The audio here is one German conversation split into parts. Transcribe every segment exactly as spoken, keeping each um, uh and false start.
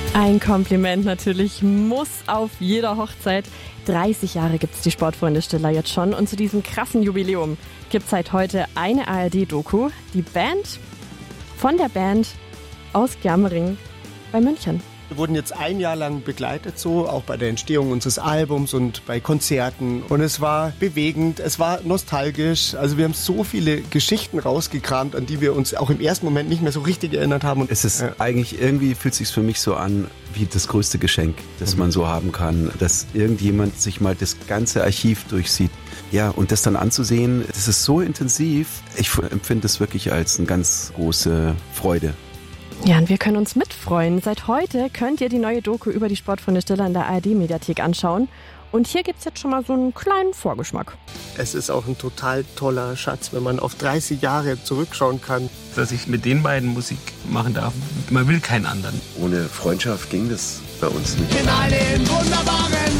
Ein Kompliment natürlich muss auf jeder Hochzeit. dreißig Jahre gibt es die Sportfreunde Stiller jetzt schon und zu diesem krassen Jubiläum gibt es seit heute eine A R D-Doku. Die Band von der Band aus Germering bei München. Wir wurden jetzt ein Jahr lang begleitet, so auch bei der Entstehung unseres Albums und bei Konzerten. Und es war bewegend, es war nostalgisch. Also wir haben so viele Geschichten rausgekramt, an die wir uns auch im ersten Moment nicht mehr so richtig erinnert haben. Es ist ja. eigentlich, irgendwie fühlt es sich für mich so an, wie das größte Geschenk, das mhm. man so haben kann. Dass irgendjemand sich mal das ganze Archiv durchsieht. Ja, und das dann anzusehen, das ist so intensiv. Ich empfinde es wirklich als eine ganz große Freude. Ja, und wir können uns mitfreuen. Seit heute könnt ihr die neue Doku über die Sportfreunde Stiller in der A R D-Mediathek anschauen. Und hier gibt's jetzt schon mal so einen kleinen Vorgeschmack. Es ist auch ein total toller Schatz, wenn man auf dreißig Jahre zurückschauen kann. Dass ich mit den beiden Musik machen darf. Man will keinen anderen. Ohne Freundschaft ging das bei uns nicht. In einem wunderbaren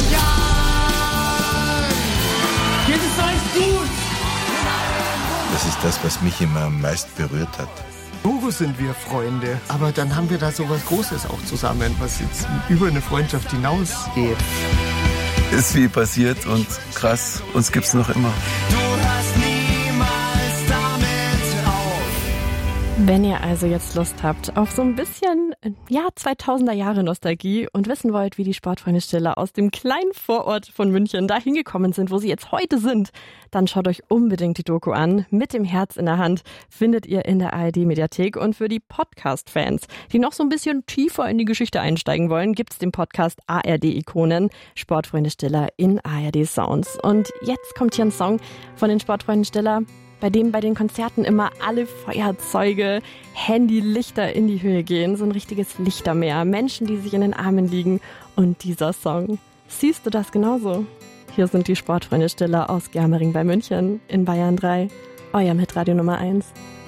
Jahr geht es euch gut. Das ist das, was mich immer am meisten berührt hat. Logo sind wir Freunde, aber dann haben wir da so was Großes auch zusammen, was jetzt über eine Freundschaft hinausgeht. Ist viel passiert und krass, uns gibt's noch immer. Du hörst niemals damit auf. Wenn ihr also jetzt Lust habt auf so ein bisschen, ja, zweitausender Jahre Nostalgie und wissen wollt, wie die Sportfreunde Stiller aus dem kleinen Vorort von München da hingekommen sind, wo sie jetzt heute sind, dann schaut euch unbedingt die Doku an. Mit dem Herz in der Hand findet ihr in der A R D-Mediathek. Und für die Podcast-Fans, die noch so ein bisschen tiefer in die Geschichte einsteigen wollen, gibt's den Podcast A R D-Ikonen, Sportfreunde Stiller in A R D-Sounds. Und jetzt kommt hier ein Song von den Sportfreunden Stiller, bei dem bei den Konzerten immer alle Feuerzeuge, Handylichter in die Höhe gehen. So ein richtiges Lichtermeer. Menschen, die sich in den Armen liegen. Und dieser Song. Siehst du das genauso? Hier sind die Sportfreunde Stiller aus Germering bei München in Bayern drei. Euer Hitradio Nummer eins.